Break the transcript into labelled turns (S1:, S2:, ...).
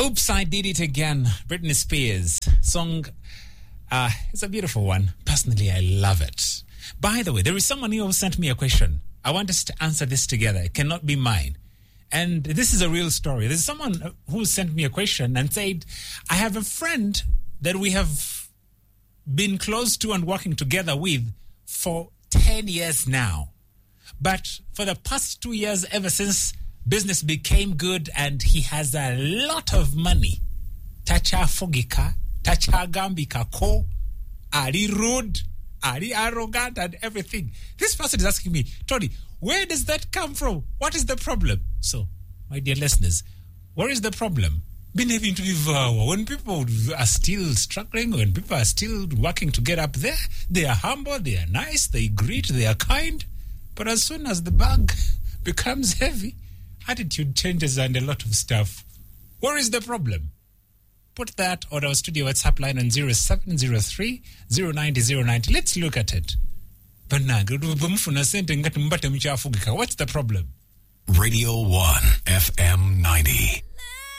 S1: Oops, I Did It Again. Britney Spears. Song, it's a beautiful one. Personally, I love it. By the way, there is someone who sent me a question. I want us to answer this together. It cannot be mine. And this is a real story. There's someone who sent me a question and said, I have a friend that we have been close to and working together with for 10 years now. But for the past 2 years, ever since business became good and he has a lot of money, tacha fogika, tacha gambika ko, ari rude, ari arrogant and everything. This person is asking me, Tony, where does that come from? What is the problem? So, my dear listeners, where is the problem? Been having to be when people are still struggling, when people are still working to get up there, they are humble, they are nice, they greet, they are kind. But as soon as the bag becomes heavy, attitude changes and a lot of stuff. Where is the problem? Put that on our studio WhatsApp line on 0703 090 090. Let's look at it. What's the problem?
S2: Radio 1 FM 90.